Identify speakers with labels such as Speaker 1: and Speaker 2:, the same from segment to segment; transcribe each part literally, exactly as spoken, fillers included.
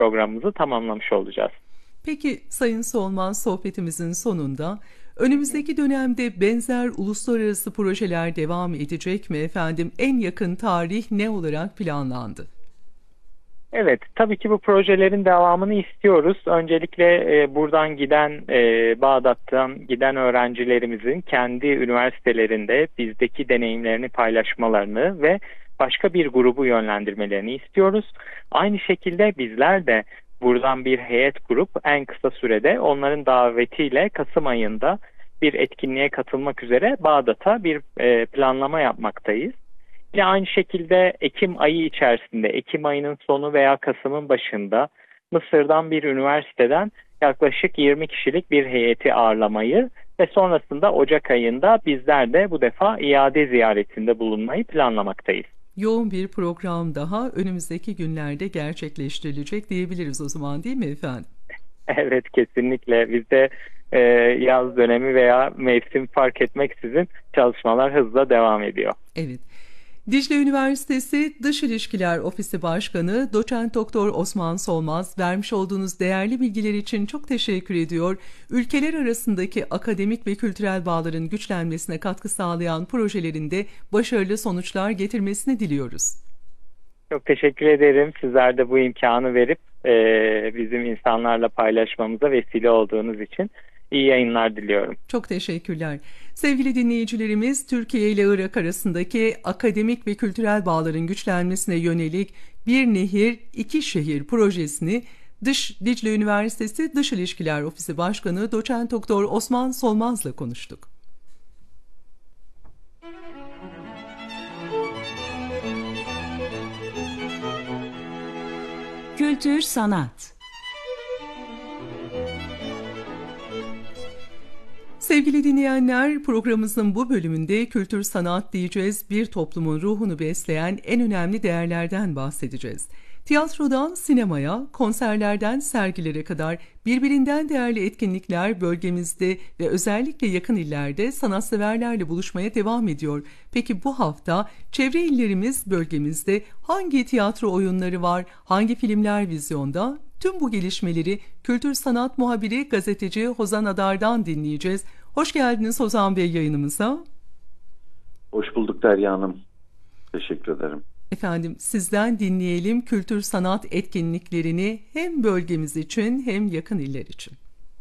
Speaker 1: programımızı tamamlamış olacağız.
Speaker 2: Peki Sayın Solmaz, sohbetimizin sonunda önümüzdeki dönemde benzer uluslararası projeler devam edecek mi efendim? En yakın tarih ne olarak planlandı?
Speaker 1: Evet, tabii ki bu projelerin devamını istiyoruz. Öncelikle e, buradan giden, e, Bağdat'tan giden öğrencilerimizin kendi üniversitelerinde bizdeki deneyimlerini paylaşmalarını ve başka bir grubu yönlendirmelerini istiyoruz. Aynı şekilde bizler de buradan bir heyet kurup en kısa sürede onların davetiyle Kasım ayında bir etkinliğe katılmak üzere Bağdat'a bir e, planlama yapmaktayız. Yine aynı şekilde Ekim ayı içerisinde, Ekim ayının sonu veya Kasım'ın başında Mısır'dan bir üniversiteden yaklaşık yirmi kişilik bir heyeti ağırlamayı ve sonrasında Ocak ayında bizler de bu defa iade ziyaretinde bulunmayı planlamaktayız.
Speaker 2: Yoğun bir program daha önümüzdeki günlerde gerçekleştirilecek diyebiliriz o zaman, değil mi efendim?
Speaker 1: Evet, kesinlikle. Bizde e, yaz dönemi veya mevsim fark etmeksizin çalışmalar hızla devam ediyor.
Speaker 2: Evet. Dicle Üniversitesi Dış İlişkiler Ofisi Başkanı Doçent Doktor Osman Solmaz, vermiş olduğunuz değerli bilgiler için çok teşekkür ediyor. Ülkeler arasındaki akademik ve kültürel bağların güçlenmesine katkı sağlayan projelerinde başarılı sonuçlar getirmesini diliyoruz.
Speaker 1: Çok teşekkür ederim. Sizler de bu imkanı verip e, bizim insanlarla paylaşmamıza vesile olduğunuz için iyi yayınlar diliyorum.
Speaker 2: Çok teşekkürler. Sevgili dinleyicilerimiz, Türkiye ile Irak arasındaki akademik ve kültürel bağların güçlenmesine yönelik Bir Nehir, İki Şehir projesini Dış Dicle Üniversitesi Dış İlişkiler Ofisi Başkanı Doçent Doktor Osman Solmaz'la konuştuk.
Speaker 3: Kültür Sanat.
Speaker 2: Sevgili dinleyenler, programımızın bu bölümünde kültür sanat diyeceğiz, bir toplumun ruhunu besleyen en önemli değerlerden bahsedeceğiz. Tiyatrodan sinemaya, konserlerden sergilere kadar birbirinden değerli etkinlikler bölgemizde ve özellikle yakın illerde sanatseverlerle buluşmaya devam ediyor. Peki bu hafta çevre illerimiz bölgemizde hangi tiyatro oyunları var, hangi filmler vizyonda? Tüm bu gelişmeleri kültür sanat muhabiri gazeteci Hozan Adar'dan dinleyeceğiz. Hoş geldiniz Hozan Bey yayınımıza.
Speaker 4: Hoş bulduk Derya Hanım. Teşekkür ederim.
Speaker 2: Efendim, sizden dinleyelim kültür sanat etkinliklerini hem bölgemiz için hem yakın iller için.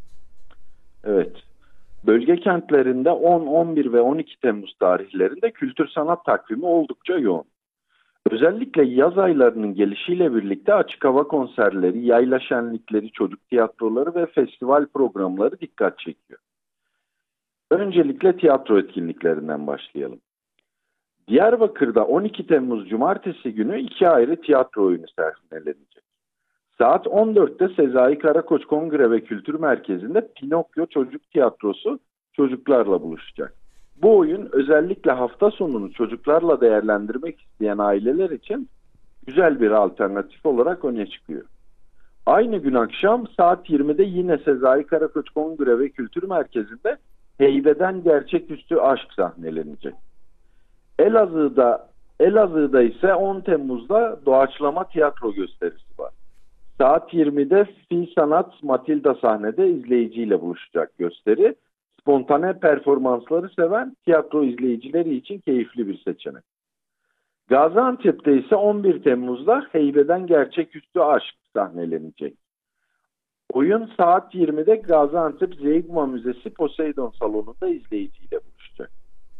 Speaker 4: Evet. Bölge kentlerinde on, on bir ve on iki Temmuz tarihlerinde kültür sanat takvimi oldukça yoğun. Özellikle yaz aylarının gelişiyle birlikte açık hava konserleri, yayla şenlikleri, çocuk tiyatroları ve festival programları dikkat çekiyor. Öncelikle tiyatro etkinliklerinden başlayalım. Diyarbakır'da on iki Temmuz Cumartesi günü iki ayrı tiyatro oyunu sahnelenecek. Saat on dörtte Sezai Karakoç Kongre ve Kültür Merkezi'nde Pinokyo Çocuk Tiyatrosu çocuklarla buluşacak. Bu oyun özellikle hafta sonunu çocuklarla değerlendirmek isteyen aileler için güzel bir alternatif olarak öne çıkıyor. Aynı gün akşam saat yirmide yine Sezai Karakoç Kongre ve Kültür Merkezi'nde Heybeden Gerçeküstü Aşk sahnelenecek. Elazığ'da, Elazığ'da ise on Temmuz'da Doğaçlama Tiyatro gösterisi var. Saat yirmide Fi Sanat Matilda sahnede izleyiciyle buluşacak gösteri. Spontane performansları seven tiyatro izleyicileri için keyifli bir seçenek. Gaziantep'te ise on bir Temmuz'da Heybeden Gerçeküstü Aşk sahnelenecek. Oyun saat yirmide Gaziantep Zeugma Müzesi Poseidon Salonu'nda izleyiciyle buluşacak.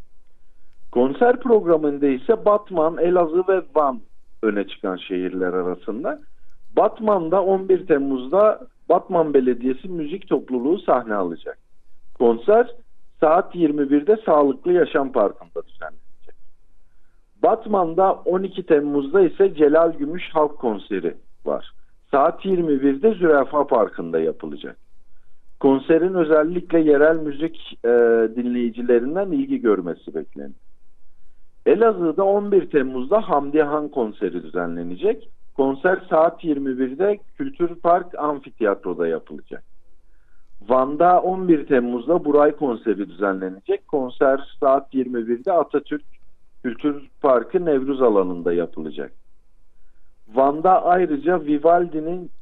Speaker 4: Konser programında ise Batman, Elazığ ve Van öne çıkan şehirler arasında. Batman'da on bir Temmuz'da Batman Belediyesi Müzik Topluluğu sahne alacak. Konser saat yirmi birde Sağlıklı Yaşam Parkı'nda düzenlenecek. Batman'da on iki Temmuz'da ise Celal Gümüş Halk Konseri var. Saat yirmi birde Zürafa Parkı'nda yapılacak. Konserin özellikle yerel müzik e, dinleyicilerinden ilgi görmesi bekleniyor. Elazığ'da on bir Temmuz'da Hamdi Han konseri düzenlenecek. Konser saat yirmi birde Kültür Park Amfiteyatro'da yapılacak. Van'da on bir Temmuz'da Buray konseri düzenlenecek. Konser saat yirmi birde Atatürk Kültür Parkı Nevruz alanında yapılacak. Van'da ayrıca Vivaldi'nin